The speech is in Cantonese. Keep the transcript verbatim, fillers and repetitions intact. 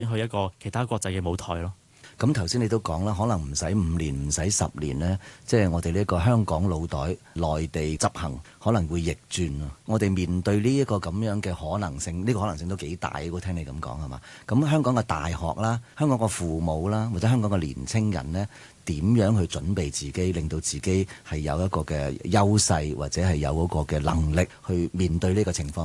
去一個其他國際嘅舞台咯。 咁頭先你都講啦，可能唔使五年，唔使十年呢，即係我哋呢個香港腦袋內地執行可能會逆轉啊！我哋面對呢一個咁樣嘅可能性，呢個可能性都幾大嘅。我聽你咁講係嘛？咁香港嘅大學啦，香港嘅父母啦，或者香港嘅年青人呢，點樣去準備自己，令到自己係有一個嘅優勢，或者係有嗰個嘅能力去面對呢個情況？